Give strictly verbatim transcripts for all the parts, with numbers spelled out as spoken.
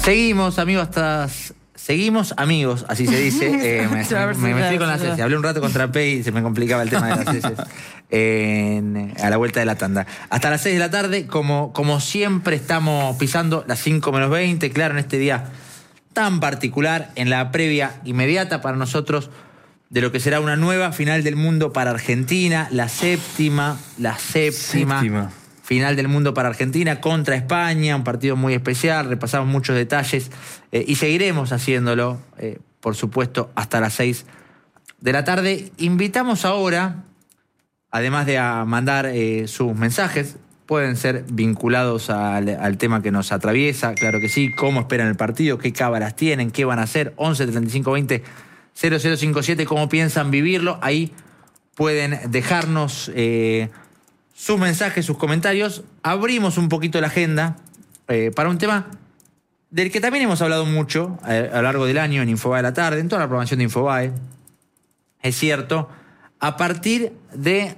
Seguimos, amigos, hasta... Seguimos, amigos, así se dice. Eh, me, me, me metí con las S. Hablé un rato contra P y se me complicaba el tema de las S. En, a la vuelta de la tanda. Hasta las seis de la tarde, como, como siempre, estamos pisando las cinco menos veinte. Claro, en este día tan particular, en la previa inmediata para nosotros de lo que será una nueva final del mundo para Argentina, la séptima, la séptima, séptima. final del mundo para Argentina contra España, un partido muy especial, repasamos muchos detalles eh, y seguiremos haciéndolo, eh, por supuesto, hasta las seis de la tarde. Invitamos ahora, además de a mandar eh, sus mensajes, pueden ser vinculados al, al tema que nos atraviesa, claro que sí, cómo esperan el partido, qué cábalas tienen, qué van a hacer, once treinta y cinco veinte cero cero cincuenta y siete, cómo piensan vivirlo, ahí pueden dejarnos eh, sus mensajes, sus comentarios. Abrimos un poquito la agenda eh, para un tema del que también hemos hablado mucho eh, a lo largo del año en Infobae de la tarde, en toda la programación de Infobae, es cierto, a partir de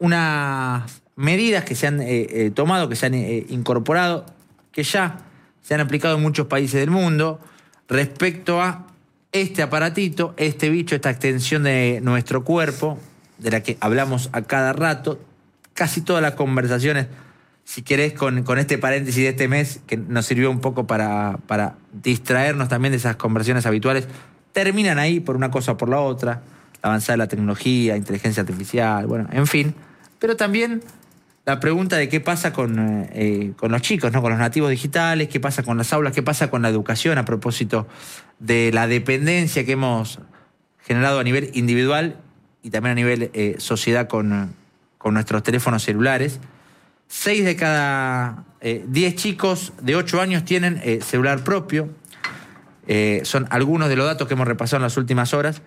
unas medidas que se han eh, eh, tomado, que se han eh, incorporado, que ya se han aplicado en muchos países del mundo respecto a este aparatito, este bicho, esta extensión de nuestro cuerpo, de la que hablamos a cada rato, casi todas las conversaciones, si querés, con, con este paréntesis de este mes, que nos sirvió un poco para, para distraernos también de esas conversaciones habituales, terminan ahí por una cosa o por la otra, la avanzada de la tecnología, inteligencia artificial, bueno, en fin. Pero también la pregunta de qué pasa con, eh, con los chicos, ¿no? Con los nativos digitales, qué pasa con las aulas, qué pasa con la educación a propósito de la dependencia que hemos generado a nivel individual y también a nivel eh, sociedad con, con nuestros teléfonos celulares. Seis de cada eh, diez chicos de ocho años tienen eh, celular propio. Eh, son algunos de los datos que hemos repasado en las últimas horas.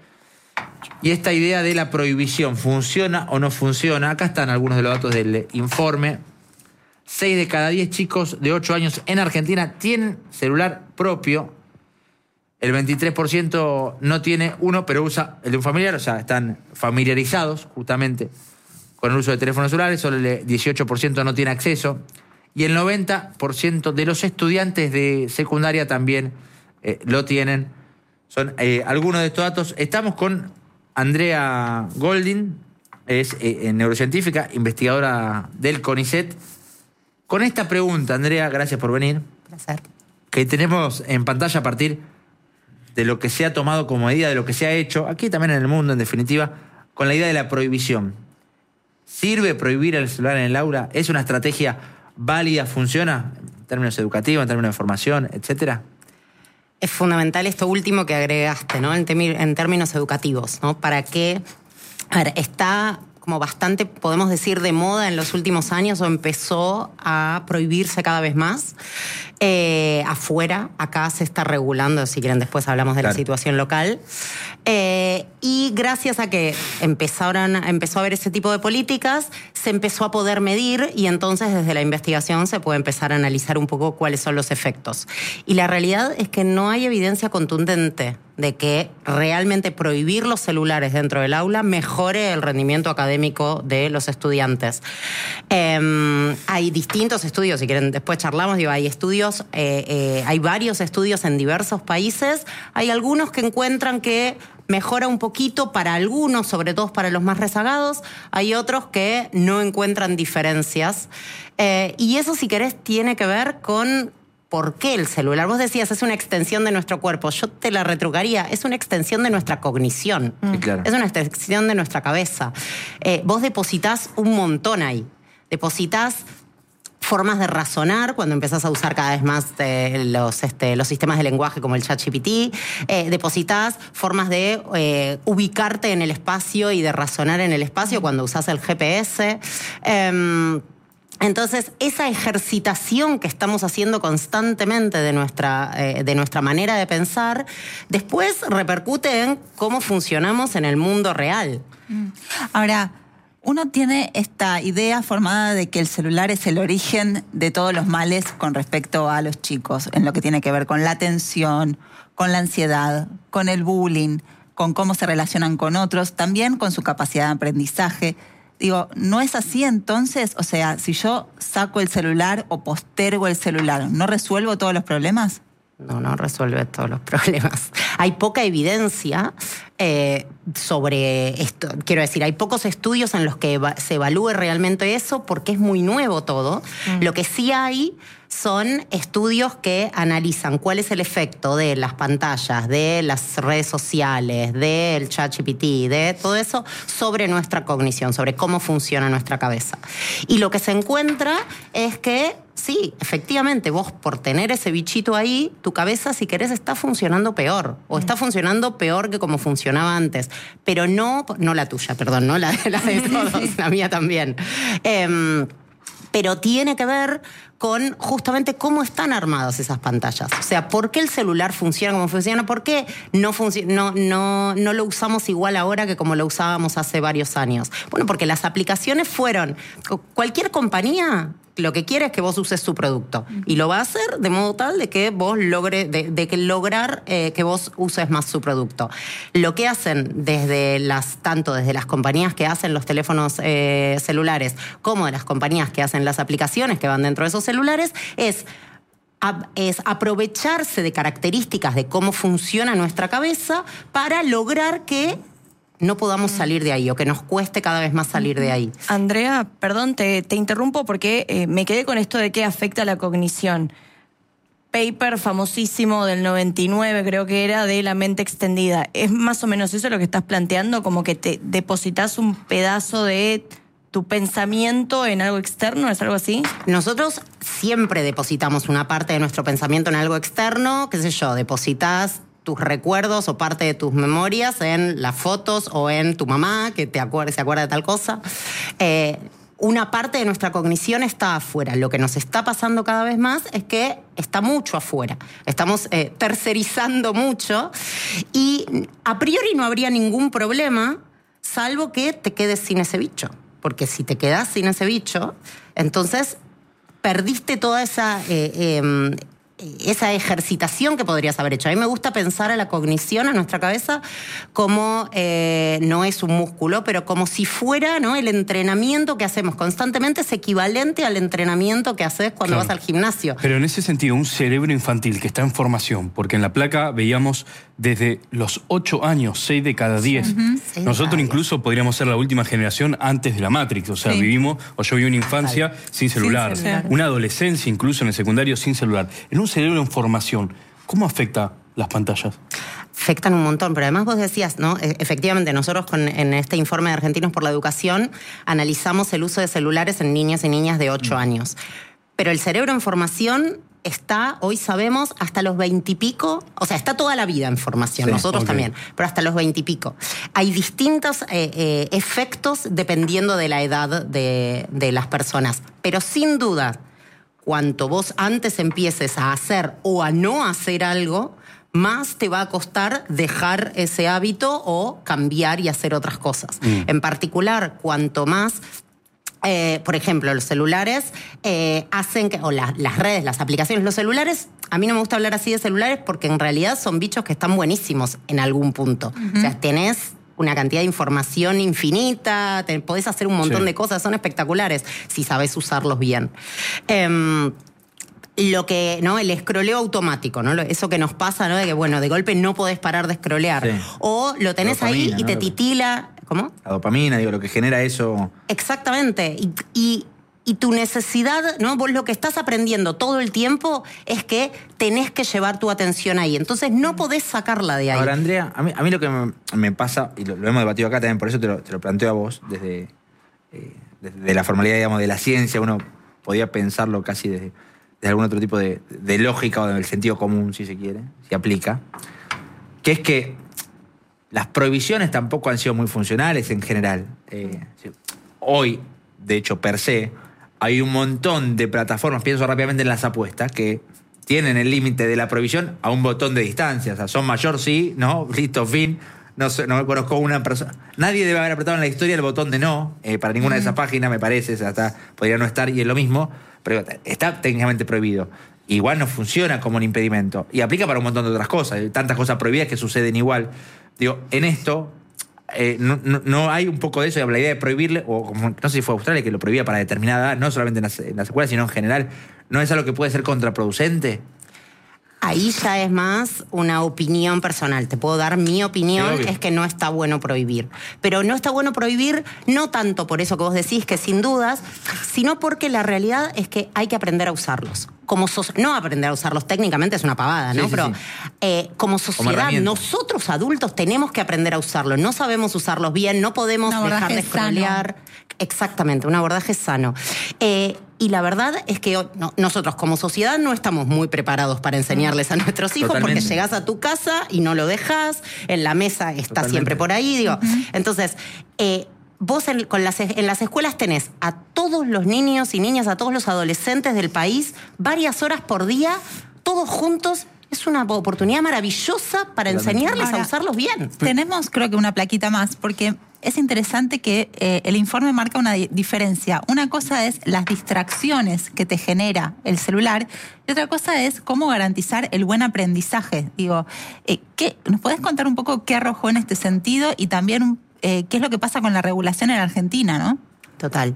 Y esta idea de la prohibición, ¿funciona o no funciona? Acá están algunos de los datos del informe. Seis de cada diez chicos de ocho años en Argentina tienen celular propio. El veintitrés por ciento no tiene uno, pero usa el de un familiar, o sea, están familiarizados justamente con el uso de teléfonos celulares. Solo el dieciocho por ciento no tiene acceso. Y el noventa por ciento de los estudiantes de secundaria también eh, lo tienen. Son eh, algunos de estos datos. Estamos con Andrea Goldin, es eh, neurocientífica, investigadora del CONICET. Con esta pregunta, Andrea, gracias por venir. Placer. Que tenemos en pantalla a partir de lo que se ha tomado como medida, de lo que se ha hecho, aquí también en el mundo, en definitiva, con la idea de la prohibición. ¿Sirve prohibir el celular en el aula? ¿Es una estrategia válida? ¿Funciona en términos educativos, en términos de formación, etcétera? Es fundamental esto último que agregaste, ¿no? En, en términos educativos, ¿no? Para que, a ver, está como bastante, podemos decir, de moda en los últimos años, o empezó a prohibirse cada vez más. Eh, afuera, acá se está regulando, si quieren después hablamos de claro. la situación local. Eh, y gracias a que empezaron, empezó a haber ese tipo de políticas, se empezó a poder medir y entonces desde la investigación se puede empezar a analizar un poco cuáles son los efectos. Y la realidad es que no hay evidencia contundente de que realmente prohibir los celulares dentro del aula mejore el rendimiento académico de los estudiantes. Eh, hay distintos estudios, si quieren después charlamos, digo, hay estudios, eh, eh, hay varios estudios en diversos países, hay algunos que encuentran que mejora un poquito para algunos, sobre todo para los más rezagados, hay otros que no encuentran diferencias. Eh, y eso, si querés, tiene que ver con ¿por qué el celular? Vos decías, es una extensión de nuestro cuerpo. Yo te la retrucaría, es una extensión de nuestra cognición. Sí, claro. Es una extensión de nuestra cabeza. Eh, vos depositás un montón ahí. Depositas formas de razonar cuando empezás a usar cada vez más eh, los, este, los sistemas de lenguaje como el ChatGPT. Eh, depositas formas de eh, ubicarte en el espacio y de razonar en el espacio cuando usás el G P S. Eh, Entonces, esa ejercitación que estamos haciendo constantemente de nuestra, eh, de nuestra manera de pensar, después repercute en cómo funcionamos en el mundo real. Ahora, uno tiene esta idea formada de que el celular es el origen de todos los males con respecto a los chicos, en lo que tiene que ver con la atención, con la ansiedad, con el bullying, con cómo se relacionan con otros, también con su capacidad de aprendizaje. Digo, ¿no es así entonces? O sea, si yo saco el celular o postergo el celular, ¿no resuelvo todos los problemas? no, no resuelve todos los problemas. Hay poca evidencia eh, sobre esto. Quiero decir, hay pocos estudios en los que eva- se evalúe realmente eso porque es muy nuevo todo. Mm. Lo que sí hay son estudios que analizan cuál es el efecto de las pantallas, de las redes sociales, del ChatGPT, de todo eso sobre nuestra cognición, sobre cómo funciona nuestra cabeza. Y lo que se encuentra es que sí, efectivamente, vos por tener ese bichito ahí, tu cabeza, si querés, está funcionando peor. O está funcionando peor que como funcionaba antes. Pero no, no la tuya, perdón, no la, la de todos, la mía también. Eh, pero tiene que ver con justamente cómo están armadas esas pantallas. O sea, ¿por qué el celular funciona como funciona? ¿Por qué no, func- no, no, no lo usamos igual ahora que como lo usábamos hace varios años? Bueno, porque las aplicaciones fueron... Cualquier compañía lo que quiere es que vos uses su producto. Y lo va a hacer de modo tal de que vos logre, de, de que lograr eh, que vos uses más su producto. Lo que hacen desde las, tanto desde las compañías que hacen los teléfonos eh, celulares, como de las compañías que hacen las aplicaciones que van dentro de esos celulares, es, es aprovecharse de características de cómo funciona nuestra cabeza para lograr que no podamos salir de ahí o que nos cueste cada vez más salir de ahí. Andrea, perdón, te, te interrumpo porque eh, me quedé con esto de qué afecta la cognición. Paper famosísimo del noventa y nueve, creo que era, de la mente extendida. ¿Es más o menos eso lo que estás planteando? Como que te depositas un pedazo de tu pensamiento en algo externo, ¿es algo así? Nosotros siempre depositamos una parte de nuestro pensamiento en algo externo, qué sé yo, depositas tus recuerdos o parte de tus memorias en las fotos o en tu mamá, que te acuerda, se acuerda de tal cosa. Eh, una parte de nuestra cognición está afuera. Lo que nos está pasando cada vez más es que está mucho afuera. Estamos eh, tercerizando mucho y a priori no habría ningún problema, salvo que te quedes sin ese bicho. Porque si te quedas sin ese bicho, entonces perdiste toda esa... Eh, eh, esa ejercitación que podrías haber hecho. A mí me gusta pensar a la cognición, a nuestra cabeza, como eh, no es un músculo, pero como si fuera, ¿no? El entrenamiento que hacemos constantemente es equivalente al entrenamiento que haces cuando claro. vas al gimnasio. Pero en ese sentido, un cerebro infantil que está en formación, porque en la placa veíamos desde los ocho años, seis de cada diez. Uh-huh. Nosotros incluso podríamos ser la última generación antes de la Matrix. O sea, sí. vivimos, o yo viví una infancia sin celular, sin celular, una adolescencia incluso en el secundario sin celular. En un cerebro en formación, ¿cómo afecta las pantallas? Afectan un montón, pero además vos decías, ¿no? Efectivamente, nosotros con, en este informe de Argentinos por la Educación analizamos el uso de celulares en niños y niñas de ocho años. Pero el cerebro en formación está, hoy sabemos, hasta los veintipico, o sea, está toda la vida en formación, sí, nosotros okay. también, pero hasta los veintipico. Hay distintos eh, eh, efectos dependiendo de la edad de, de las personas, pero sin duda, cuanto vos antes empieces a hacer o a no hacer algo, más te va a costar dejar ese hábito o cambiar y hacer otras cosas. Mm. En particular, cuanto más... Eh, por ejemplo, los celulares eh, hacen que, o la, las redes, las aplicaciones, los celulares, a mí no me gusta hablar así de celulares porque en realidad son bichos que están buenísimos en algún punto. Uh-huh. O sea, tenés una cantidad de información infinita, te, podés hacer un montón sí. de cosas, son espectaculares si sabés usarlos bien. Eh, Lo que, ¿no? El escroleo automático, ¿no? Eso que nos pasa, ¿no? De que, bueno, de golpe no podés parar de escrolear. Sí. O lo tenés ahí y ¿no? te titila. ¿Cómo? La dopamina, digo, lo que genera eso. Exactamente. Y, y, y tu necesidad, ¿no? Vos lo que estás aprendiendo todo el tiempo es que tenés que llevar tu atención ahí. Entonces no podés sacarla de ahí. Ahora, Andrea, a mí, a mí lo que me, me pasa, y lo, lo hemos debatido acá también, por eso te lo, te lo planteo a vos, desde, eh, desde la formalidad, digamos, de la ciencia, uno podía pensarlo casi desde... de algún otro tipo de, de lógica o del sentido común, si se quiere, si aplica, que es que las prohibiciones tampoco han sido muy funcionales en general. Eh, hoy, de hecho, per se, hay un montón de plataformas, pienso rápidamente en las apuestas, que tienen el límite de la prohibición a un botón de distancia. O sea, son mayor, sí, no, listo, fin. No, sé, no me conozco una persona. Nadie debe haber apretado en la historia el botón de no, eh, para ninguna mm. de esas páginas, me parece, o sea, hasta podría no estar y es lo mismo. Pero está técnicamente prohibido. Igual no funciona como un impedimento. Y aplica para un montón de otras cosas. Hay tantas cosas prohibidas que suceden igual. Digo, en esto eh, no, no, no hay un poco de eso, la idea de prohibirle, o como, no sé si fue Australia que lo prohibía para determinada edad, no solamente en las, en las escuelas, sino en general. ¿No es algo que puede ser contraproducente? Ahí ya es más una opinión personal. Te puedo dar mi opinión, sí, es que no está bueno prohibir. Pero no está bueno prohibir no tanto por eso que vos decís, que sin dudas, sino porque la realidad es que hay que aprender a usarlos. Como so- no aprender a usarlos técnicamente es una pavada, ¿no? Sí, sí, Pero sí. Eh, como sociedad, herramienta. nosotros adultos tenemos que aprender a usarlos. No sabemos usarlos bien, no podemos Un dejar de abordaje sano. scrollear. Exactamente, un abordaje sano. Eh, y la verdad es que hoy- no, nosotros como sociedad no estamos muy preparados para enseñarles a nuestros hijos. Totalmente. Porque llegás a tu casa y no lo dejas, en la mesa está Totalmente. siempre por ahí, digo. Entonces, eh, vos en, con las, en las escuelas tenés a todos los niños y niñas, a todos los adolescentes del país, varias horas por día, todos juntos. Es una oportunidad maravillosa para Totalmente. enseñarles Ahora, a usarlos bien. Tenemos, creo que, una plaquita más, porque es interesante que eh, el informe marca una di- diferencia. Una cosa es las distracciones que te genera el celular y otra cosa es cómo garantizar el buen aprendizaje. Digo, eh, ¿qué, ¿nos podés contar un poco qué arrojó en este sentido y también eh, qué es lo que pasa con la regulación en Argentina, ¿no? Total.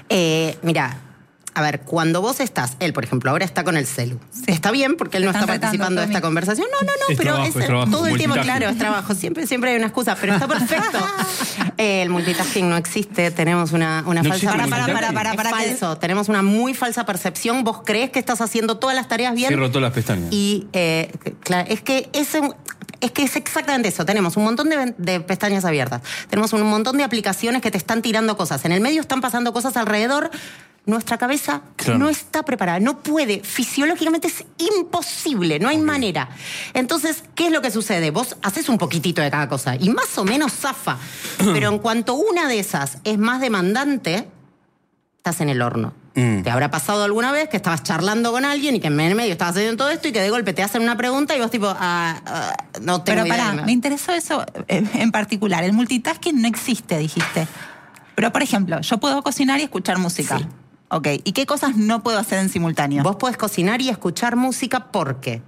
Eh, mira, a ver, cuando vos estás, él, por ejemplo, ahora está con el celu. Está bien porque él no Están está retando, participando de Tommy. esta conversación. No, no, no, Es pero trabajo, es, es trabajo, todo el tiempo, multitasking. claro, es trabajo. Siempre, siempre hay una excusa, pero está perfecto. Eh, el multitasking no existe, tenemos una, una ¿No falsa existe el Para, para, para, para, Es para que- falso, tenemos una muy falsa percepción. Vos crees que estás haciendo todas las tareas bien. Cierro todas las pestañas. Y eh, claro, es que es, un- es que es exactamente eso. Tenemos un montón de, de pestañas abiertas. Tenemos un montón de aplicaciones que te están tirando cosas. En el medio están pasando cosas alrededor. Nuestra cabeza Claro. no está preparada, no puede. Fisiológicamente es imposible, no hay manera. Entonces, ¿qué es lo que sucede? Vos haces un poquitito de cada cosa y más o menos zafa. Pero en cuanto una de esas es más demandante, estás en el horno. Mm. ¿Te habrá pasado alguna vez que estabas charlando con alguien y que en el medio estabas haciendo todo esto y que de golpe te hacen una pregunta y vos tipo, ah, ah, no tengo Pero idea? pará, me interesó eso eh, en particular. El multitasking no existe, dijiste. Pero, por ejemplo, yo puedo cocinar y escuchar música. Sí. Ok, ¿y qué cosas no puedo hacer en simultáneo? Vos podés cocinar y escuchar música porque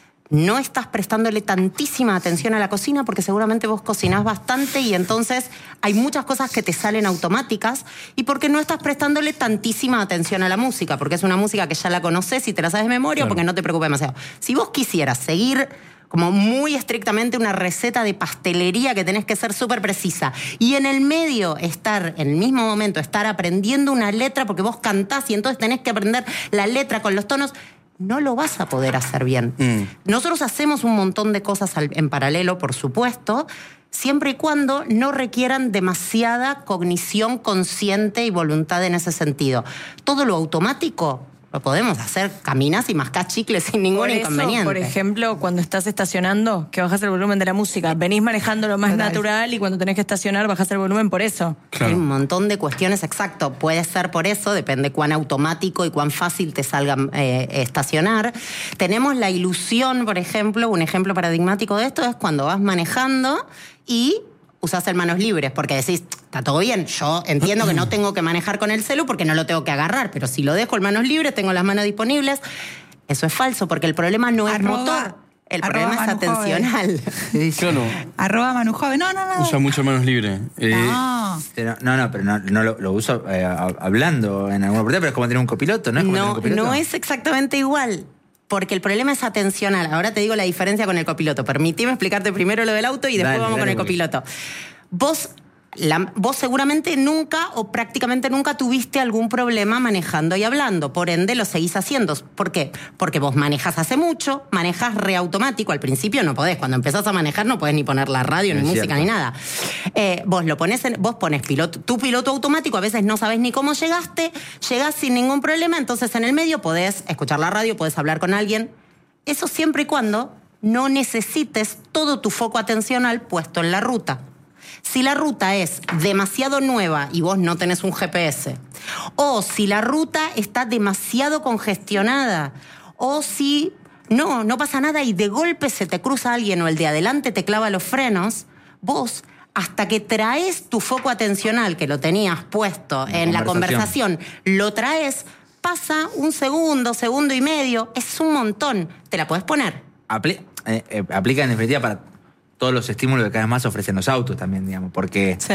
no estás prestándole tantísima atención a la cocina porque seguramente vos cocinás bastante y entonces hay muchas cosas que te salen automáticas y porque no estás prestándole tantísima atención a la música porque es una música que ya la conoces y te la sabes de memoria Claro. porque no te preocupa demasiado. Si vos quisieras seguir como muy estrictamente una receta de pastelería que tenés que ser súper precisa. Y en el medio estar, en el mismo momento, estar aprendiendo una letra porque vos cantás y entonces tenés que aprender la letra con los tonos, no lo vas a poder hacer bien. Mm. Nosotros hacemos un montón de cosas al- en paralelo, por supuesto, siempre y cuando no requieran demasiada cognición consciente y voluntad en ese sentido. Todo lo automático lo podemos hacer, caminás y mascás chicles sin ningún Por eso, inconveniente. por ejemplo, cuando estás estacionando, que bajas el volumen de la música, venís manejando lo más Total. natural y cuando tenés que estacionar bajas el volumen por eso. Claro. Hay un montón de cuestiones, exacto. Puede ser por eso, depende cuán automático y cuán fácil te salga eh, estacionar. Tenemos la ilusión, por ejemplo, un ejemplo paradigmático de esto es cuando vas manejando y usás el manos libres, porque decís, está todo bien, yo entiendo que no tengo que manejar con el celu porque no lo tengo que agarrar, pero si lo dejo en manos libres, tengo las manos disponibles. Eso es falso, porque el problema no es Arroba- motor, el arroba problema es Manu Joven. atencional. Claro, Arroba Manu Joven. No, no, no. usa mucho manos libres. Eh, No. Pero- No, no, pero no, no lo, lo uso eh, a- hablando en alguna oportunidad, pero es como tener un copiloto, ¿no? Es como tener un No, copiloto. no es exactamente igual. Porque el problema es atencional. Ahora te digo la diferencia con el copiloto. Permitime explicarte primero lo del auto y después Dale, vamos dale, con el porque- copiloto. Vos, la- vos seguramente nunca o prácticamente nunca tuviste algún problema manejando y hablando. Por ende, lo seguís haciendo. ¿Por qué? Porque vos manejas hace mucho, manejas reautomático. Al principio no podés. Cuando empezás a manejar no podés ni poner la radio, ni Es música, cierto. ni nada. Eh, vos lo pones en- vos pones piloto, tu piloto automático, a veces no sabés ni cómo llegaste, llegás sin ningún problema, entonces en el medio podés escuchar la radio, podés hablar con alguien. Eso siempre y cuando no necesites todo tu foco atencional puesto en la ruta. Si la ruta es demasiado nueva y vos no tenés un G P S, o si la ruta está demasiado congestionada, o si no, no pasa nada y de golpe se te cruza alguien o el de adelante te clava los frenos, vos, hasta que traes tu foco atencional, que lo tenías puesto en la conversación. conversación, lo traes, pasa un segundo, segundo y medio, es un montón, te la podés poner. Apli- eh, eh, aplica en definitiva para todos los estímulos que cada vez más ofrecen los autos también, digamos, porque Sí.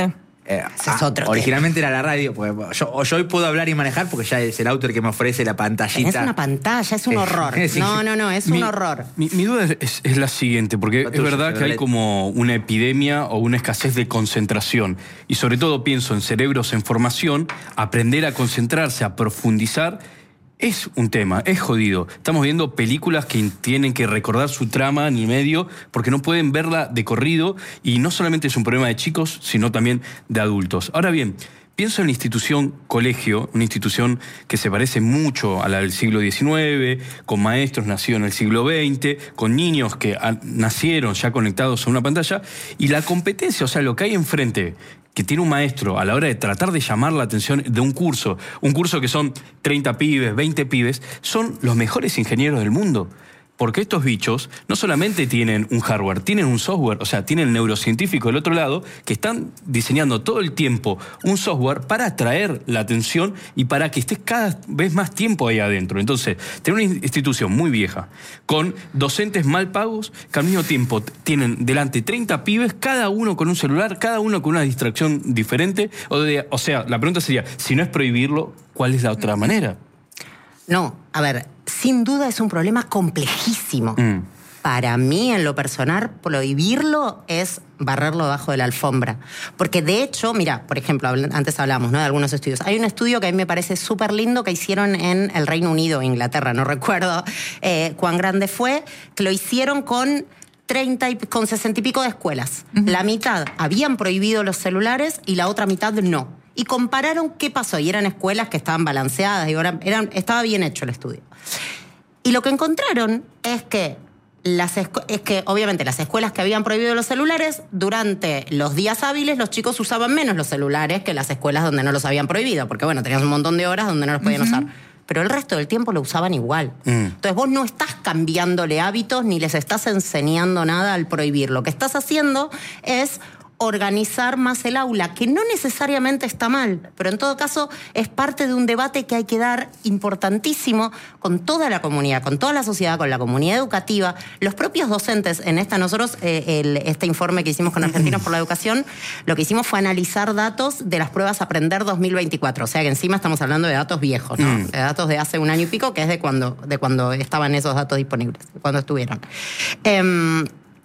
Eh, Ese es otro ah, originalmente era la radio, porque yo, yo hoy puedo hablar y manejar porque ya es el auto el que me ofrece la pantallita. Es una pantalla, es un horror. Sí. No, no, no, es Mi- un horror. Mi, mi duda es, es la siguiente, porque La es tuya, verdad que hay Chevrolet. como una epidemia o una escasez de concentración. Y sobre todo pienso en cerebros en formación, aprender a concentrarse, a profundizar. Es un tema, es jodido. Estamos viendo películas que tienen que recordar su trama en el medio porque no pueden verla de corrido y no solamente es un problema de chicos, sino también de adultos. Ahora bien, pienso en la institución colegio, una institución que se parece mucho a la del siglo diecinueve, con maestros nacidos en el siglo veinte, con niños que han- nacieron ya conectados a una pantalla, y la competencia, o sea, lo que hay enfrente, que tiene un maestro a la hora de tratar de llamar la atención de un curso, un curso que son treinta pibes, veinte pibes, son los mejores ingenieros del mundo. Porque estos bichos no solamente tienen un hardware, tienen un software, o sea, tienen neurocientíficos del otro lado que están diseñando todo el tiempo un software para atraer la atención y para que estés cada vez más tiempo ahí adentro. Entonces, tener una institución muy vieja, con docentes mal pagos, que al mismo tiempo tienen delante treinta pibes, cada uno con un celular, cada uno con una distracción diferente. O, de- o sea, la pregunta sería, si no es prohibirlo, ¿cuál es la otra manera? No, a ver, sin duda es un problema complejísimo. Mm. Para mí, en lo personal, prohibirlo es barrerlo debajo de la alfombra. Porque de hecho, mira, por ejemplo, habl- antes hablamos, ¿no?, de algunos estudios. Hay un estudio que a mí me parece súper lindo que hicieron en el Reino Unido, Inglaterra, no recuerdo eh, cuán grande fue, que lo hicieron con treinta y, con sesenta y pico de escuelas. La mitad habían prohibido los celulares y la otra mitad no. Y compararon qué pasó. Y eran escuelas que estaban balanceadas, y eran, eran, estaba bien hecho el estudio. Y lo que encontraron es que, las escu- es que, obviamente, las escuelas que habían prohibido los celulares, durante los días hábiles, los chicos usaban menos los celulares que las escuelas donde no los habían prohibido. Porque, bueno, tenías un montón de horas donde no los podían usar. Pero el resto del tiempo lo usaban igual. Mm. Entonces vos no estás cambiándole hábitos ni les estás enseñando nada al prohibir. Lo que estás haciendo es organizar más el aula, que no necesariamente está mal, pero en todo caso es parte de un debate que hay que dar importantísimo con toda la comunidad, con toda la sociedad, con la comunidad educativa, los propios docentes. En esta, nosotros, eh, el, este informe que hicimos con Argentinos por la Educación, lo que hicimos fue analizar datos de las pruebas Aprender dos mil veinticuatro, o sea que encima estamos hablando de datos viejos, ¿no? Mm. De datos de hace un año y pico, que es de cuando, de cuando estaban esos datos disponibles, de cuando estuvieron. Eh,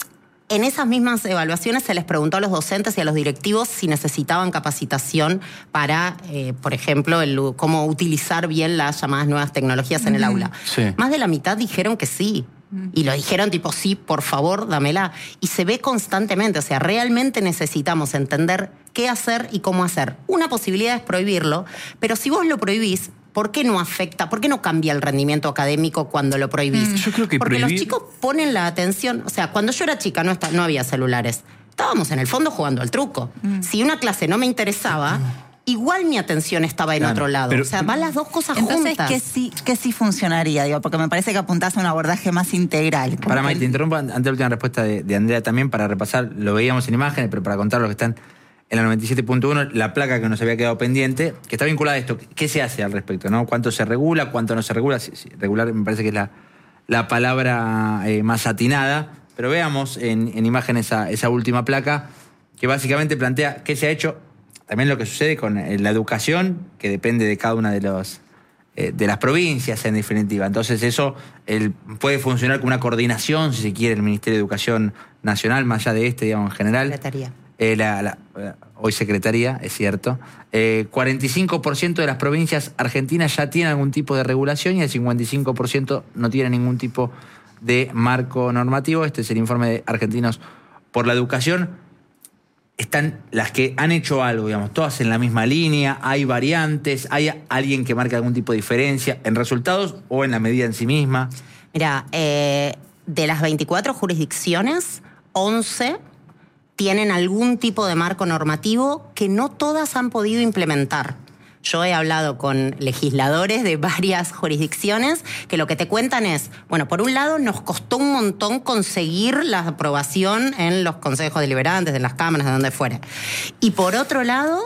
En esas mismas evaluaciones se les preguntó a los docentes y a los directivos si necesitaban capacitación para, eh, por ejemplo, el, cómo utilizar bien las llamadas nuevas tecnologías en el aula. Sí. Más de la mitad dijeron que sí. Y lo dijeron tipo, sí, por favor, dámela. Y se ve constantemente. O sea, realmente necesitamos entender qué hacer y cómo hacer. Una posibilidad es prohibirlo, pero si vos lo prohibís, ¿por qué no afecta? ¿Por qué no cambia el rendimiento académico cuando lo prohibís? Mm, yo creo que Porque prohibir- los chicos ponen la atención. O sea, cuando yo era chica no, está, no había celulares. Estábamos en el fondo jugando al truco. Si una clase no me interesaba, igual mi atención estaba en Claro, otro lado. pero- o sea, van las dos cosas Entonces, juntas. ¿qué sí, qué sí funcionaría? Digo, porque me parece que apuntás a un abordaje más integral. Para May, te interrumpo ante la última respuesta de, de Andrea también para repasar, lo veíamos en imágenes, pero para contar lo que están en la noventa y siete punto uno, la placa que nos había quedado pendiente, que está vinculada a esto. ¿Qué se hace al respecto? ¿No? ¿Cuánto se regula? ¿Cuánto no se regula? Sí, sí, regular me parece que es la, la palabra eh, más atinada, pero veamos en, en imágenes esa, esa última placa que básicamente plantea qué se ha hecho, también lo que sucede con eh, la educación, que depende de cada una de los eh, de las provincias en definitiva. Entonces eso el, puede funcionar como una coordinación, si se quiere, el Ministerio de Educación Nacional, más allá de este, digamos, en general. Secretaría. Eh, la, la, hoy Secretaría, es cierto. Eh, cuarenta y cinco por ciento de las provincias argentinas ya tienen algún tipo de regulación y el cincuenta y cinco por ciento no tiene ningún tipo de marco normativo. Este es el informe de Argentinos por la Educación. Están las que han hecho algo, digamos, todas en la misma línea, hay variantes, hay alguien que marque algún tipo de diferencia en resultados o en la medida en sí misma. Mira, eh, de las veinticuatro jurisdicciones, once tienen algún tipo de marco normativo que no todas han podido implementar. Yo he hablado con legisladores de varias jurisdicciones que lo que te cuentan es, bueno, por un lado nos costó un montón conseguir la aprobación en los consejos deliberantes, en las cámaras, de donde fuera. Y por otro lado,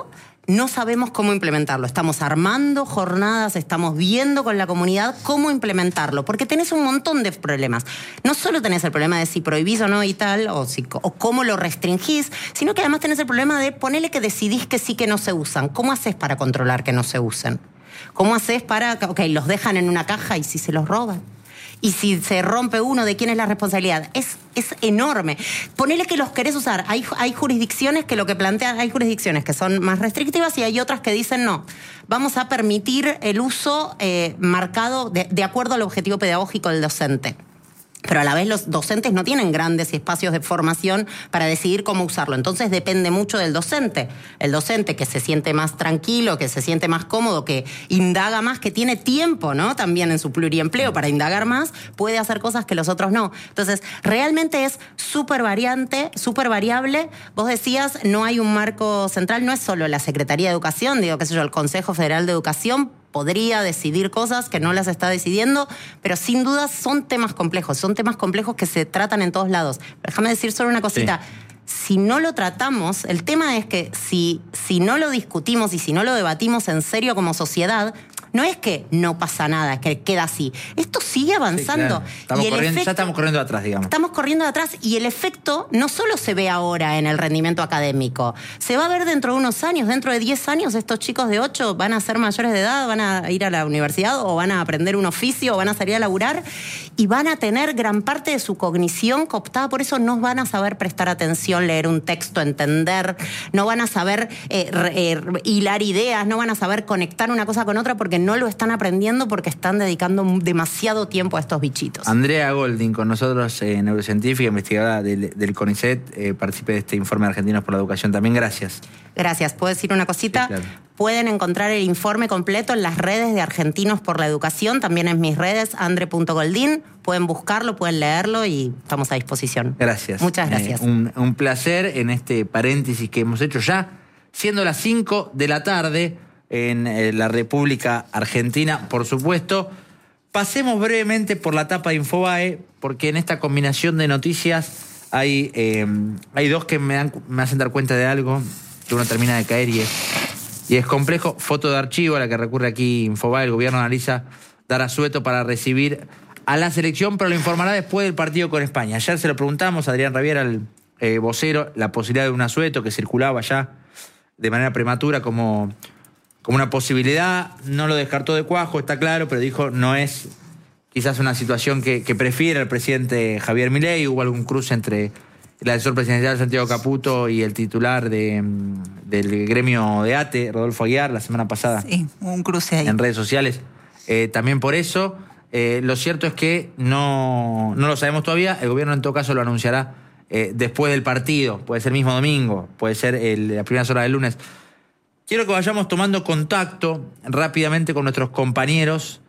no sabemos cómo implementarlo. Estamos armando jornadas, estamos viendo con la comunidad cómo implementarlo, porque tenés un montón de problemas. No solo tenés el problema de si prohibís o no y tal, o, si, o cómo lo restringís, sino que además tenés el problema de ponerle que decidís que sí, que no se usan. ¿Cómo haces para controlar que no se usen? ¿Cómo haces para, ok, los dejan en una caja y si se los roban? Y si se rompe uno, ¿de quién es la responsabilidad? Es, es enorme. Ponele que los querés usar. Hay, hay jurisdicciones que lo que plantean, hay jurisdicciones que son más restrictivas y hay otras que dicen no. Vamos a permitir el uso eh, marcado de, de acuerdo al objetivo pedagógico del docente. Pero a la vez los docentes no tienen grandes espacios de formación para decidir cómo usarlo. Entonces depende mucho del docente. El docente que se siente más tranquilo, que se siente más cómodo, que indaga más, que tiene tiempo, ¿no? También en su pluriempleo para indagar más, puede hacer cosas que los otros no. Entonces, realmente es súper variante, súper variable. Vos decías, no hay un marco central, no es solo la Secretaría de Educación, digo, qué sé yo, el Consejo Federal de Educación podría decidir cosas que no las está decidiendo, pero sin duda son temas complejos, son temas complejos que se tratan en todos lados. Déjame decir solo una cosita. Sí. Si no lo tratamos, el tema es que si, si no lo discutimos y si no lo debatimos en serio como sociedad, no es que no pasa nada, es que queda así. Esto sigue avanzando. Sí, claro. estamos y el corriendo, efecto, ya estamos corriendo atrás, digamos. Estamos corriendo de atrás y el efecto no solo se ve ahora en el rendimiento académico, se va a ver dentro de unos años, dentro de diez años, estos chicos de ocho van a ser mayores de edad, van a ir a la universidad o van a aprender un oficio o van a salir a laburar y van a tener gran parte de su cognición cooptada, por eso no van a saber prestar atención, leer un texto, entender, no van a saber eh, eh, hilar ideas, no van a saber conectar una cosa con otra porque no lo están aprendiendo porque están dedicando demasiado tiempo a estos bichitos. Andrea Golding, con nosotros, eh, neurocientífica, investigadora del, del CONICET, eh, participe de este informe de Argentinos por la Educación. También gracias. Gracias. ¿Puedo decir una cosita? Sí, claro. Pueden encontrar el informe completo en las redes de Argentinos por la Educación, también en mis redes, andre punto goldin. Pueden buscarlo, pueden leerlo y estamos a disposición. Gracias. Muchas gracias. Eh, un, un placer en este paréntesis que hemos hecho ya, siendo las cinco de la tarde en eh, la República Argentina, por supuesto. Pasemos brevemente por la tapa de Infobae, porque en esta combinación de noticias hay, eh, hay dos que me, dan, me hacen dar cuenta de algo, que uno termina de caer y es, y es complejo. Foto de archivo a la que recurre aquí Infobae. El gobierno analiza dar asueto para recibir a la selección, pero lo informará después del partido con España. Ayer se lo preguntamos a Adrián Rabiera, al eh, vocero, la posibilidad de un asueto que circulaba ya de manera prematura como... como una posibilidad. No lo descartó de cuajo, está claro, pero dijo no es quizás una situación que, que prefiere el presidente Javier Milei. Hubo algún cruce entre el asesor presidencial Santiago Caputo y el titular de, del gremio de ATE, Rodolfo Aguiar, la semana pasada. Sí, un cruce ahí. En redes sociales. Eh, también por eso, eh, lo cierto es que no, no lo sabemos todavía. El gobierno en todo caso lo anunciará eh, después del partido. Puede ser el mismo domingo, puede ser el, las primeras horas del lunes. Quiero que vayamos tomando contacto rápidamente con nuestros compañeros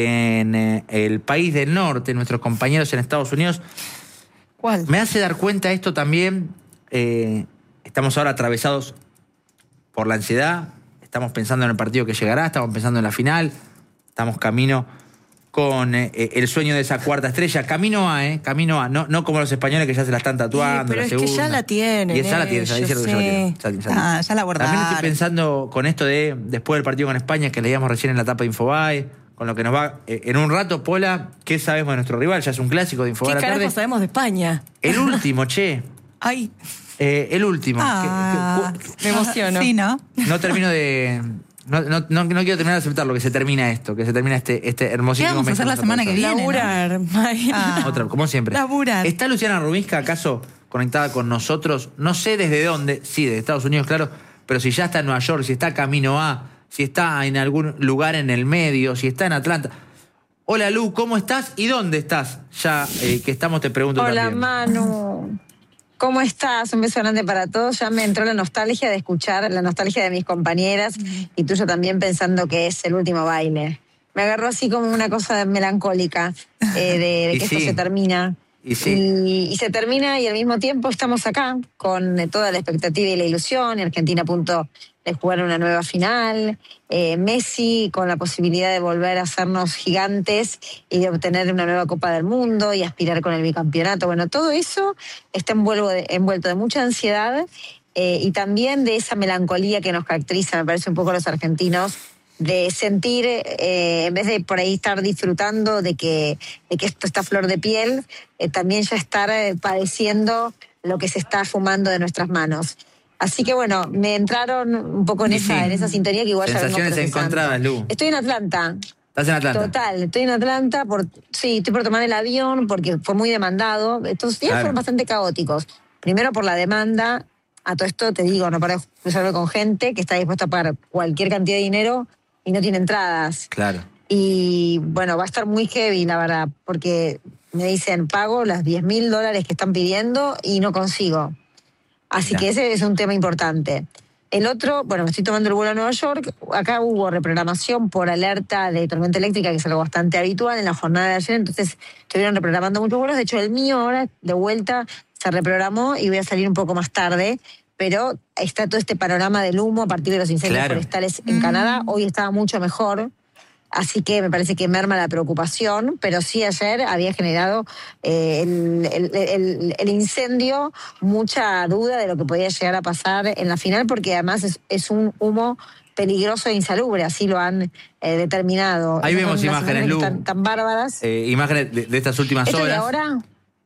en eh, el país del norte, nuestros compañeros en Estados Unidos. ¿Cuál? Me hace dar cuenta esto también. Eh, estamos ahora atravesados por la ansiedad, estamos pensando en el partido que llegará, estamos pensando en la final, estamos camino con eh, el sueño de esa cuarta estrella. Camino a, ¿eh? Camino a. No, no como los españoles que ya se la están tatuando. Sí, pero la es segunda. que ya la tienen. Y ya la tienen, ya ellos, dijeron que sí. ya la tienen. Ya, ya, ya, Ah, ya la guardaron. También estoy pensando con esto de después del partido con España, que leíamos recién en la tapa de Infobae, con lo que nos va eh, en un rato, Pola, ¿qué sabemos de nuestro rival? Ya es un clásico de Infobae ¿Qué a la carajo tarde. sabemos de España? El último, che. Ay, Eh, el último. Ah, Que- que- me emociono. Sí, ¿no? no termino de. No, no, no, no quiero terminar de aceptarlo, que se termina esto, que se termina este, este hermosísimo ¿Qué vamos a mes hacer la nos semana que atravesamos. viene? Laburar, Mariana. Ah. Otra, como siempre. Laburar. ¿Está Luciana Rubinska acaso conectada con nosotros? No sé desde dónde, sí, de Estados Unidos, claro, pero si ya está en Nueva York, si está camino a, si está en algún lugar en el medio, si está en Atlanta. Hola Lu, ¿cómo estás? ¿Y dónde estás? Ya eh, que estamos te pregunto Hola también. Manu, ¿cómo estás? Un beso grande para todos. Ya me entró la nostalgia de escuchar, la nostalgia de mis compañeras y tuya también pensando que es el último baile. Me agarró así como una cosa melancólica eh, de, de Y que sí. esto se termina. Y sí. Y, y se termina y al mismo tiempo estamos acá con eh, toda la expectativa y la ilusión. Y Argentina a punto de jugar una nueva final. Eh, Messi con la posibilidad de volver a hacernos gigantes y de obtener una nueva Copa del Mundo y aspirar con el bicampeonato. Bueno, todo eso está envuelvo de, envuelto de mucha ansiedad eh, y también de esa melancolía que nos caracteriza, me parece un poco a los argentinos, de sentir, eh, en vez de por ahí estar disfrutando de que, de que esto está a flor de piel, eh, también ya estar eh, padeciendo lo que se está fumando de nuestras manos. Así que bueno, me entraron un poco en, esa, en esa sintonía que igual ya vengo Sensaciones procesando. encontradas, Lu. Estoy en Atlanta. ¿Estás en Atlanta? Total, estoy en Atlanta, por, sí, estoy por tomar el avión porque fue muy demandado. Estos días Claro. fueron bastante caóticos. Primero por la demanda, a todo esto te digo, no para de cruzarme con gente que está dispuesta a pagar cualquier cantidad de dinero y no tiene entradas. Claro. Y bueno, va a estar muy heavy, la verdad, porque me dicen, pago las diez mil dólares que están pidiendo y no consigo. Así Mirá. que ese es un tema importante. El otro, bueno, me estoy tomando el vuelo a Nueva York. Acá hubo reprogramación por alerta de tormenta eléctrica, que es algo bastante habitual en la jornada de ayer, entonces estuvieron reprogramando muchos vuelos. De hecho, el mío ahora, de vuelta, se reprogramó y voy a salir un poco más tarde, pero está todo este panorama del humo a partir de los incendios Claro. forestales en Canadá. Hoy estaba mucho mejor, así que me parece que merma la preocupación, pero sí ayer había generado eh, el, el, el, el incendio mucha duda de lo que podía llegar a pasar en la final, porque además es, es un humo peligroso e insalubre, así lo han eh, determinado. Ahí Esas vemos son las imágenes, Lu. Tan, tan bárbaras. Eh, imágenes de, de estas últimas ¿Esto de horas. ahora?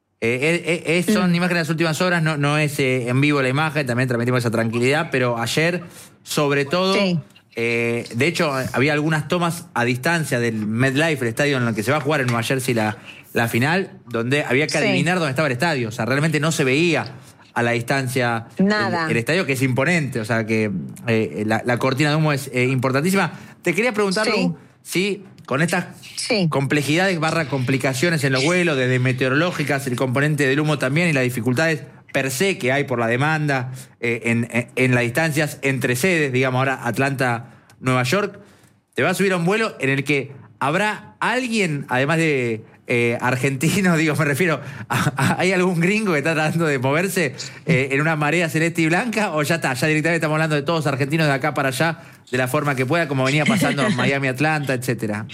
Eh, eh, eh, son Mm. imágenes de las últimas horas, no, no es eh, en vivo la imagen, también transmitimos esa tranquilidad, pero ayer, sobre todo, Sí. eh, de hecho, había algunas tomas a distancia del MetLife, el estadio en el que se va a jugar en Nueva Jersey la, la final, donde había que Sí. adivinar dónde estaba el estadio, o sea, realmente no se veía a la distancia Nada. El, el estadio, que es imponente, o sea, que eh, la, la cortina de humo es eh, importantísima. Te quería preguntar, Sí. Lu, si con estas Sí. complejidades barra complicaciones en los vuelos, desde meteorológicas, el componente del humo también y las dificultades per se que hay por la demanda eh, en, en, en las distancias entre sedes, digamos ahora Atlanta, Nueva York, te vas a subir a un vuelo en el que habrá alguien, además de eh, argentino, digo, me refiero, a, a- ¿hay algún gringo que está tratando de moverse eh, en una marea celeste y blanca? ¿O ya está, ya directamente estamos hablando de todos argentinos de acá para allá, de la forma que pueda, como venía pasando en Miami, Atlanta, etcétera?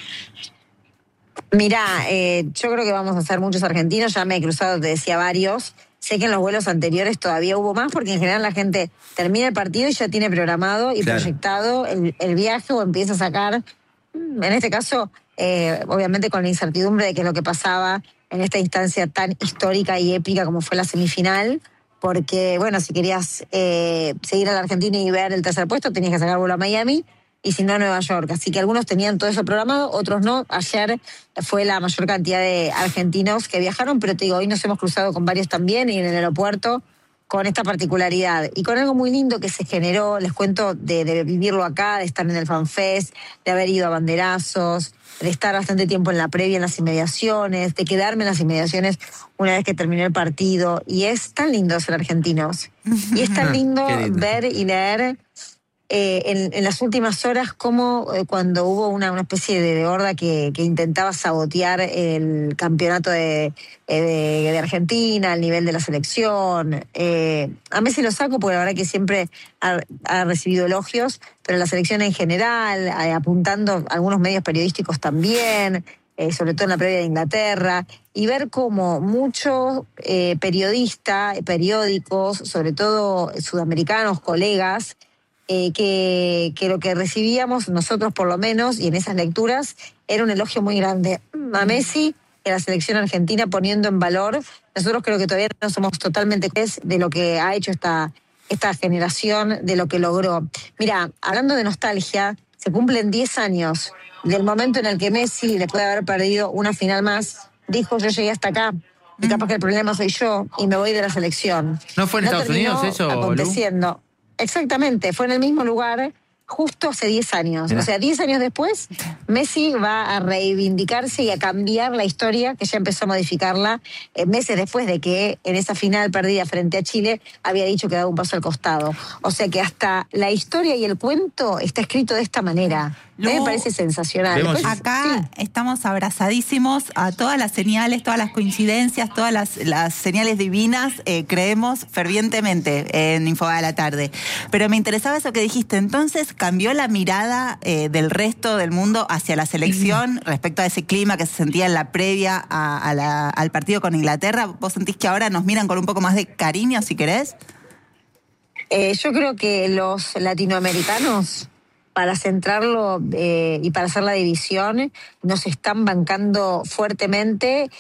Mirá, eh, yo creo que vamos a ser muchos argentinos, ya me he cruzado, te decía, varios. Sé que en los vuelos anteriores todavía hubo más, porque en general la gente termina el partido y ya tiene programado y Claro. proyectado el, el viaje o empieza a sacar, mm, en este caso, eh, obviamente con la incertidumbre de qué es lo que pasaba en esta instancia tan histórica y épica como fue la semifinal, porque, bueno, si querías eh, seguir a la Argentina y ver el tercer puesto, tenías que sacar vuelo a Miami, y si no a Nueva York. Así que algunos tenían todo eso programado, otros no. Ayer fue la mayor cantidad de argentinos que viajaron, pero te digo, hoy nos hemos cruzado con varios también y en el aeropuerto con esta particularidad. Y con algo muy lindo que se generó, les cuento, de, de vivirlo acá, de estar en el FanFest, de haber ido a banderazos, de estar bastante tiempo en la previa, en las inmediaciones, de quedarme en las inmediaciones una vez que terminé el partido. Y es tan lindo ser argentinos. Y es tan lindo, Qué lindo. ver y leer eh, en, en las últimas horas cómo eh, cuando hubo una, una especie de, de horda que, que intentaba sabotear el campeonato de, eh, de, de Argentina, el nivel de la selección. Eh, a Messi lo saco porque la verdad que siempre ha, ha recibido elogios, pero la selección en general, eh, apuntando a algunos medios periodísticos también, eh, sobre todo en la previa de Inglaterra, y ver cómo muchos eh, periodistas, periódicos, sobre todo sudamericanos, colegas, eh, que, que lo que recibíamos nosotros por lo menos, y en esas lecturas, era un elogio muy grande a Messi y a la selección argentina, poniendo en valor. Nosotros creo que todavía no somos totalmente conscientes de lo que ha hecho esta, esta generación, de lo que logró. Mira, hablando de nostalgia, se cumplen diez años del momento en el que Messi, después de haber perdido una final más, dijo: yo llegué hasta acá y capaz que el problema soy yo y me voy de la selección. ¿No fue en Estados terminó Unidos eso, Lu? aconteciendo. Exactamente, fue en el mismo lugar justo hace diez años. Mirá. O sea, diez años después, Messi va a reivindicarse y a cambiar la historia, que ya empezó a modificarla eh, meses después de que en esa final perdida frente a Chile había dicho que daba un paso al costado. O sea que hasta la historia y el cuento está escrito de esta manera. A mí Lu, me parece sensacional. vemos- Después, Acá sí. estamos abrazadísimos a todas las señales, todas las coincidencias, todas las, las señales divinas, eh, creemos fervientemente en Infobae a la tarde. Pero me interesaba eso que dijiste, entonces cambió la mirada eh, del resto del mundo hacia la selección respecto a ese clima que se sentía en la previa a, a la- al partido con Inglaterra. ¿Vos sentís que ahora nos miran con un poco más de cariño, si querés? Eh, yo creo que los latinoamericanos, para centrarlo eh, y para hacer la división, nos están bancando fuertemente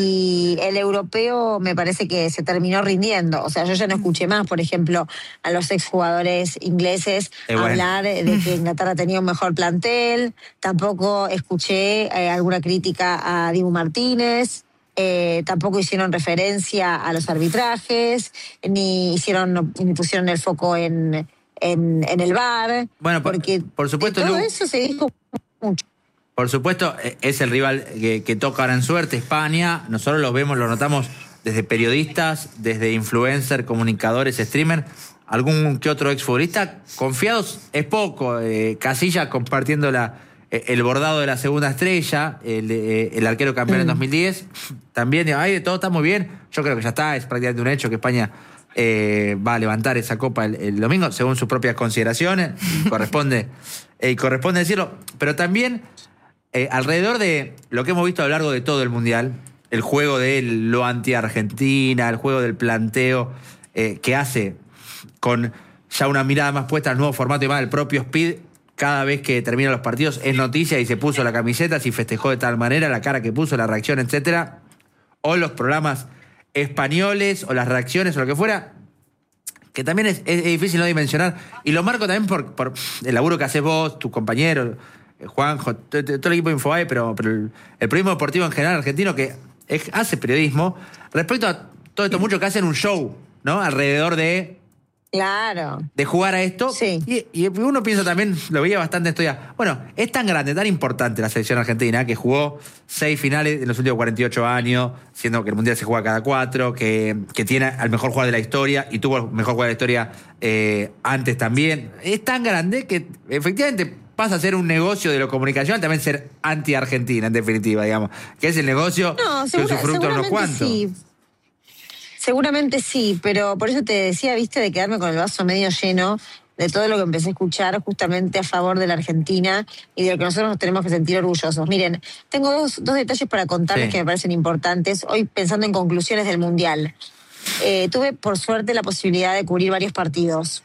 y el europeo me parece que se terminó rindiendo. O sea, yo ya no escuché más, por ejemplo, a los exjugadores ingleses Eh, bueno. hablar de que Inglaterra tenía un mejor plantel. Tampoco escuché eh, alguna crítica a Dibu Martínez. Eh, tampoco hicieron referencia a los arbitrajes, ni hicieron, ni pusieron el foco en, en, en el V A R. Bueno, por, porque por supuesto, de todo Lu, eso se dijo mucho. por supuesto, es el rival que, que toca ahora en suerte, España. Nosotros lo vemos, lo notamos desde periodistas, desde influencers, comunicadores, streamers, algún que otro exfutbolista. Confiados es poco. Eh, Casillas compartiendo la, eh, el bordado de la segunda estrella, el, eh, el arquero campeón mm. en dos mil diez. También, ay, todo está muy bien. Yo creo que ya está, es prácticamente un hecho que España eh, va a levantar esa copa el, el domingo, según sus propias consideraciones. corresponde, eh, corresponde decirlo. Pero también... Eh, alrededor de lo que hemos visto a lo largo de todo el Mundial, el juego de lo anti-Argentina, el juego del planteo eh, que hace con ya una mirada más puesta al nuevo formato y más el propio Speed, cada vez que terminan los partidos es noticia y se puso la camiseta, si festejó de tal manera, la cara que puso, la reacción, etcétera. O los programas españoles o las reacciones o lo que fuera, que también es, es difícil no dimensionar. Y lo marco también por, por el laburo que haces vos, tus compañeros, Juanjo, todo el equipo de Infobae, pero, pero el, el periodismo deportivo en general argentino que es, hace periodismo respecto a todo esto mucho que hacen un show, ¿no? Alrededor de... Claro. De jugar a esto. Sí. Y, y uno piensa también, lo veía bastante esto ya. Bueno, es tan grande, tan importante la selección argentina que jugó seis finales en los últimos cuarenta y ocho años, siendo que el Mundial se juega cada cuatro, que, que tiene al mejor jugador de la historia y tuvo el mejor jugador de la historia eh, antes también. Es tan grande que efectivamente pasa a ser un negocio de lo comunicacional, también ser anti-Argentina, en definitiva, digamos. Que es el negocio no, que segura, usufructa unos cuantos. Sí. Seguramente sí, pero por eso te decía, viste, de quedarme con el vaso medio lleno de todo lo que empecé a escuchar justamente a favor de la Argentina y de lo que nosotros nos tenemos que sentir orgullosos. Miren, tengo dos, dos detalles para contarles sí. que me parecen importantes, hoy pensando en conclusiones del Mundial. Eh, tuve, por suerte, la posibilidad de cubrir varios partidos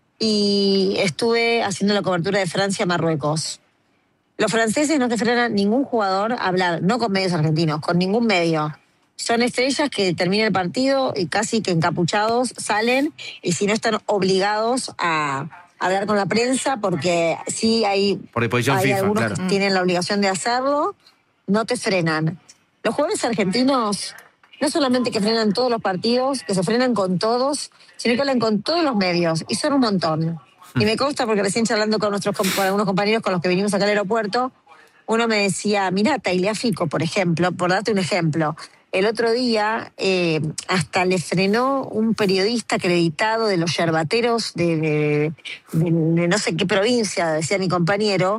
y estuve haciendo la cobertura de Francia-Marruecos. Los franceses no te frenan ningún jugador a hablar, no con medios argentinos, con ningún medio. Son estrellas que terminan el partido y casi que encapuchados salen y si no están obligados a hablar con la prensa porque sí hay, Por disposición hay FIFA, algunos claro. que tienen la obligación de hacerlo, no te frenan. Los jugadores argentinos no solamente que frenan todos los partidos, que se frenan con todos, sino que hablan con todos los medios y son un montón. Y me consta porque recién charlando con, nuestros, con algunos compañeros con los que vinimos acá al aeropuerto, uno me decía, mirá, Tagliafico, por ejemplo, por darte un ejemplo, el otro día eh, hasta le frenó un periodista acreditado de los yerbateros de, de, de, de no sé qué provincia, decía mi compañero,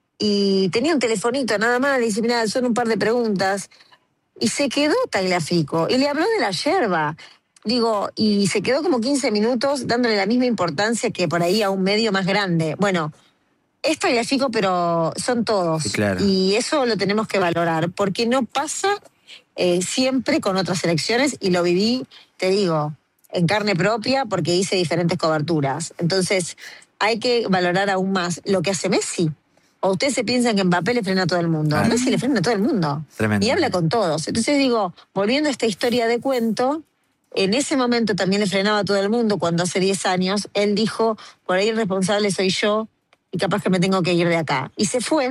y tenía un telefonito nada más, le dice, mirá, son un par de preguntas, y se quedó Tagliafico, y le habló de la yerba, digo, y se quedó como quince minutos dándole la misma importancia que por ahí a un medio más grande. Bueno, es Tagliafico, pero son todos, sí, claro. Y eso lo tenemos que valorar, porque no pasa... Eh, siempre con otras selecciones y lo viví, te digo, en carne propia porque hice diferentes coberturas. Entonces hay que valorar aún más lo que hace Messi. O ustedes se piensan que Mbappé le frena a todo el mundo. Claro. Messi le frena a todo el mundo. Tremendo. Y habla con todos. Entonces digo, volviendo a esta historia de cuento, en ese momento también le frenaba a todo el mundo cuando hace diez años, él dijo, por ahí el responsable soy yo y capaz que me tengo que ir de acá. Y se fue.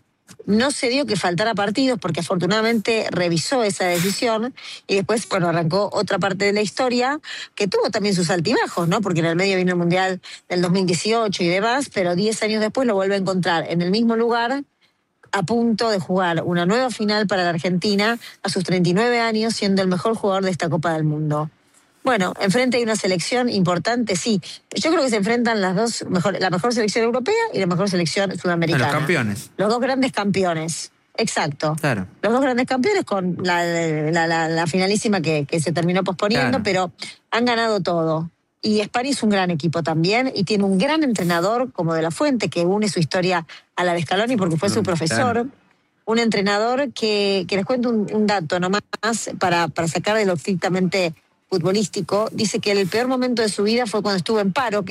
No se dio que faltara partidos porque afortunadamente revisó esa decisión y después, bueno, arrancó otra parte de la historia que tuvo también sus altibajos, ¿no? Porque en el medio vino el Mundial del dos mil dieciocho y demás, pero diez años después lo vuelve a encontrar en el mismo lugar a punto de jugar una nueva final para la Argentina a sus treinta y nueve años siendo el mejor jugador de esta Copa del Mundo. Bueno, enfrente hay una selección importante, sí. Yo creo que se enfrentan las dos mejor, la mejor selección europea y la mejor selección sudamericana. Los campeones. Los dos grandes campeones, exacto. Claro. Los dos grandes campeones con la, la, la, la finalísima que, que se terminó posponiendo, claro. Pero han ganado todo. Y España es un gran equipo también y tiene un gran entrenador como De La Fuente que une su historia a la de Scaloni porque fue su profesor. Claro. Un entrenador que, que les cuento un, un dato nomás para, para sacar de lo estrictamente futbolístico, dice que el peor momento de su vida fue cuando estuvo en paro, que